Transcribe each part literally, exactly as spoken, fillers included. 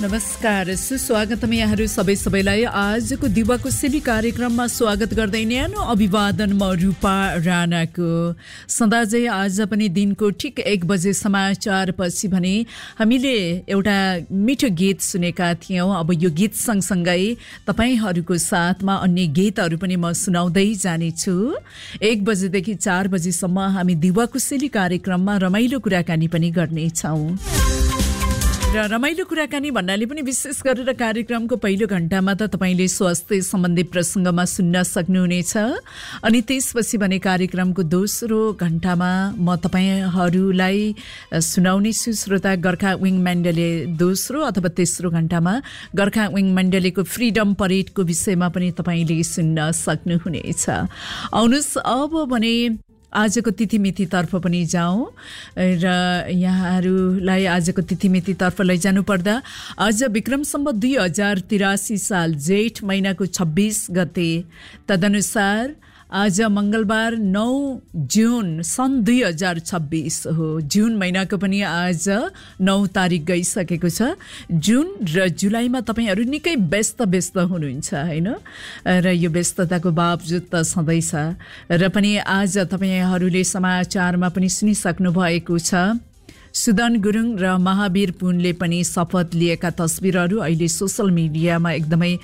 नमस्कार, सुस्वागतम यहाँहरू सबै सबैलाई आजको दिवाकुशेली कार्यक्रममा स्वागत गर्दै न्यानो अभिवादन म रूपा राणाको। सदाझै आज पनि दिनको ठिक एक बजे समाचार पछि भने हामीले एउटा मिठो गीत सुनेका थियौं। अब यो गीत सँगसँगै तपाईहरूको साथमा अन्य गीतहरू पनि म सुनाउँदै जानेछु। एक बजेदेखि चार बजेसम्म हामी दिवाकुशेली कार्यक्रममा रमाइलो कुराकानी पनि गर्नेछौँ। र रमाइलो कुराकानी भन्नाले पनि विशेष गरेर कार्यक्रमको पहिलो घण्टामा त तपाईले स्वास्थ्य सम्बन्धी प्रसङ्गमा सुन्न सक्नुहुनेछ। अनि त्यसपछि भने कार्यक्रमको दोस्रो घण्टामा म तपाईहरूलाई सुनाउने छु श्रोता गोर्खा विङ मण्डले दोस्रो अथवा तेस्रो घण्टामा गोर्खा विङ मण्डलेको फ्रिडम परेडको विषयमा पनि तपाईले सुन्न सक्नुहुनेछ। आउनुहोस् अब भने आजको तिथिमितितर्फ पनि जाउँ र यहाँहरूलाई आजको तिथिमितितर्फ लैजानु पर्दा आज विक्रम सम्वत दुई हजार तिरासी साल जेठ महिनाको छब्बीस गते, तदनुसार आज मंगलबार नौ जुन सन् दुई हजार छब्बीस हो। जुन महिनाको पनि आज नौ तारिक गइसकेको छ। जुन र जुलाईमा तपाईहरू निकै व्यस्त व्यस्त हुनुहुन्छ हैन, र यो व्यस्तताको बावजुद त सधैँ छ। र पनि आज तपाईहरूले समाचारमा पनि सुनिसक्नु भएको छ, सुदन गुरुङ र महावीर पुनले पनि शपथ लिएका तस्बिरहरू अहिले सोशल मिडियामा एकदमै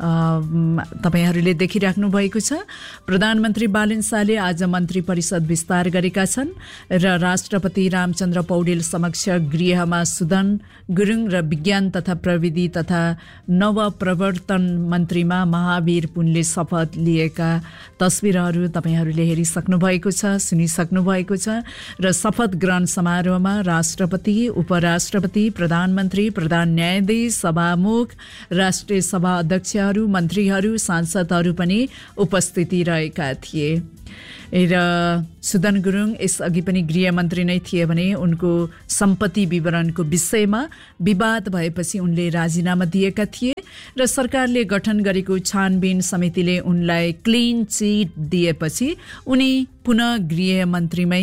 तपाईहरूले देखिराख्नु भएको छ। प्रधानमन्त्री बालन शाहले आज मन्त्री परिषद विस्तार गरेका छन् र राष्ट्रपति रामचन्द्र पौडेल समक्ष गृहमा सुदन गुरुङ र विज्ञान तथा प्रविधि तथा नवप्रवर्तन मन्त्रीमा महावीर पुनले शपथ लिएका तस्बिरहरू तपाईहरूले हेरिसक्नु भएको छ, सुनिसक्नु भएको छ। र शपथ ग्रहण समारोहमा राष्ट्रपति, उपराष्ट्रपति, प्रधानमन्त्री, प्रधान न्यायाधीश, सभामुख, राष्ट्रिय सभा अध्यक्षहरू, मन्त्रीहरू, सांसदहरू पनि उपस्थिति रहेका थिए। र सुदन गुरुङ यसअघि पनि गृहमन्त्री नै थिए भने उनको सम्पत्ति विवरणको विषयमा विवाद भएपछि उनले राजीनामा दिएका थिए र सरकारले गठन गरेको छानबिन समितिले उनलाई क्लिन चिट दिएपछि उनी पुनः गृहमन्त्रीमै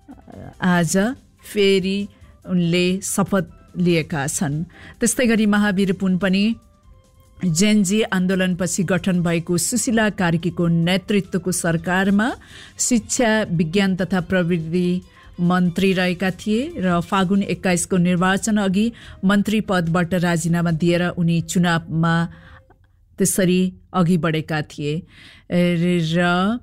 आज फेरि उनले शपथ लिएका छन्। त्यस्तै गरी महावीर पुन पनि जेनजी आन्दोलनपछि गठन भएको सुशीला कार्कीको नेतृत्वको सरकारमा शिक्षा, विज्ञान तथा प्रविधि मन्त्री रहेका थिए र फागुन एक्काइसको निर्वाचन अघि मन्त्री पदबाट राजीनामा दिएर उनी चुनावमा त्यसरी अघि बढेका थिए र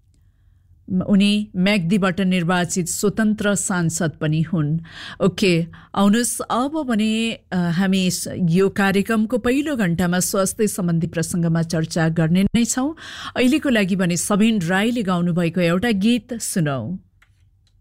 उनी म्याग्दीबाट निर्वाचित स्वतन्त्र सांसद पनि हुन्। ओके, आउनुहोस् अब भने हामी यो कार्यक्रमको पहिलो घण्टामा स्वास्थ्य सम्बन्धी प्रसङ्गमा चर्चा गर्ने नै छौँ। अहिलेको लागि भने सबिन राईले गाउनुभएको एउटा गीत सुनौँ।